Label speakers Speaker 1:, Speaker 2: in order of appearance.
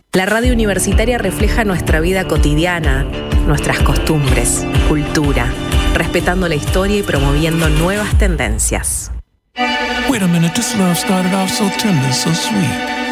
Speaker 1: La radio universitaria refleja nuestra vida cotidiana, nuestras costumbres, cultura, respetando la historia y promoviendo nuevas tendencias.
Speaker 2: Wait a minute, this love started off so tender, so sweet.